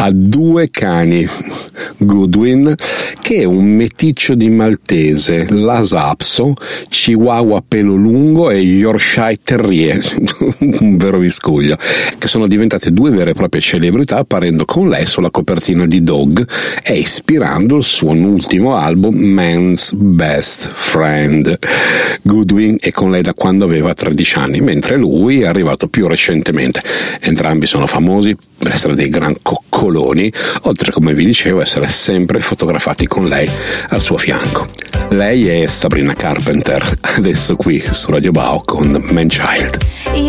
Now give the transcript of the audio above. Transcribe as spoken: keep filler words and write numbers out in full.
ha due cani, Goodwin, che è un meticcio di maltese, Lhasa Apso, Chihuahua pelo lungo e Yorkshire Terrier, un vero viscoglio, che sono diventate due vere e proprie celebrità apparendo con lei sulla copertina di Dog e ispirando il suo ultimo album Man's Best Friend. Goodwin è con lei da quando aveva tredici anni, mentre lui è arrivato più recentemente. Entrambi sono famosi per essere dei gran coccoloni, oltre, come vi dicevo, essere sempre fotografati con lei al suo fianco. Lei è Sabrina Carpenter, adesso qui su Radio Bao con Man Child.